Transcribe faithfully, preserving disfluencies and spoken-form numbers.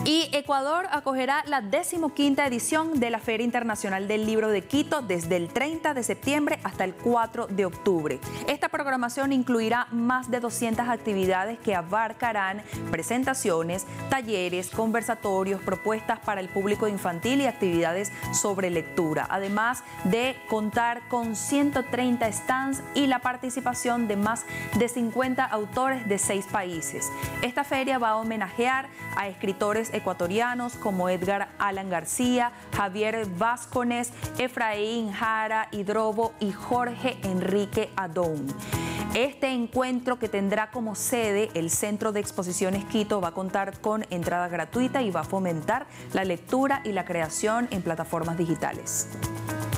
Y Ecuador acogerá la decimoquinta edición de la Feria Internacional del Libro de Quito desde el treinta de septiembre hasta el cuatro de octubre. Esta programación incluirá más de doscientas actividades que abarcarán presentaciones, talleres, conversatorios, propuestas para el público infantil y actividades sobre lectura, además de contar con ciento treinta stands y la participación de más de cincuenta autores de seis países. Esta feria va a homenajear a escritores ecuatorianos como Edgar Allan García, Javier Vázquez, Efraín Jara Hidrobo y Jorge Enrique Adón. Este encuentro, que tendrá como sede el Centro de Exposiciones Quito, va a contar con entrada gratuita y va a fomentar la lectura y la creación en plataformas digitales.